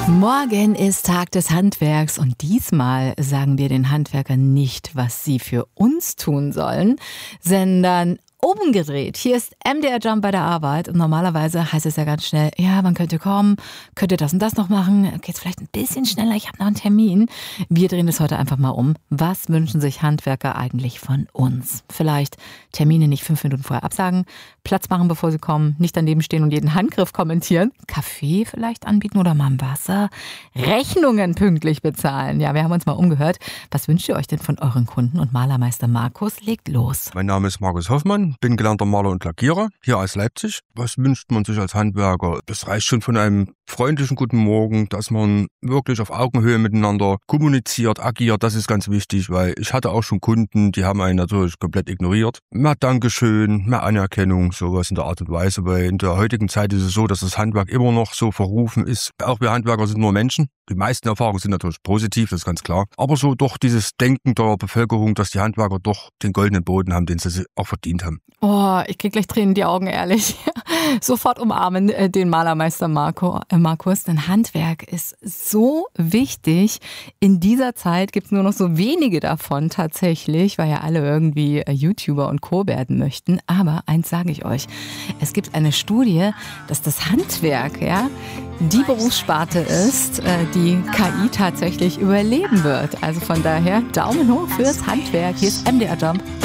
Morgen ist Tag des Handwerks und diesmal sagen wir den Handwerkern nicht, was sie für uns tun sollen, sondern umgedreht. Hier ist MDR Jump bei der Arbeit und normalerweise heißt es ja ganz schnell, ja, man könnte kommen, könnte das und das noch machen, geht's vielleicht ein bisschen schneller, ich habe noch einen Termin. Wir drehen es heute einfach mal um. Was wünschen sich Handwerker eigentlich von uns? Vielleicht Termine nicht 5 Minuten vorher absagen, Platz machen, bevor sie kommen, nicht daneben stehen und jeden Handgriff kommentieren, Kaffee vielleicht anbieten oder mal ein Wasser, Rechnungen pünktlich bezahlen. Ja, wir haben uns mal umgehört. Was wünscht ihr euch denn von euren Kunden? Und Malermeister Markus legt los. Mein Name ist Markus Hoffmann, bin gelernter Maler und Lackierer hier aus Leipzig. Was wünscht man sich als Handwerker? Das reicht schon von einem freundlichen Guten Morgen, dass man wirklich auf Augenhöhe miteinander kommuniziert, agiert. Das ist ganz wichtig, weil ich hatte auch schon Kunden, die haben einen natürlich komplett ignoriert. Mehr Dankeschön, mehr Anerkennung, sowas in der Art und Weise. Weil in der heutigen Zeit ist es so, dass das Handwerk immer noch so verrufen ist. Auch wir Handwerker sind nur Menschen. Die meisten Erfahrungen sind natürlich positiv, das ist ganz klar. Aber so doch dieses Denken der Bevölkerung, dass die Handwerker doch den goldenen Boden haben, den sie auch verdient haben. Oh, ich krieg gleich Tränen in die Augen, ehrlich. Sofort umarmen den Malermeister Markus, denn Handwerk ist so wichtig. In dieser Zeit gibt es nur noch so wenige davon tatsächlich, weil ja alle irgendwie YouTuber und Co. werden möchten. Aber eins sage ich euch, es gibt eine Studie, dass das Handwerk, ja, die Berufssparte ist, die KI tatsächlich überleben wird. Also von daher Daumen hoch fürs Handwerk. Hier ist MDR Jump.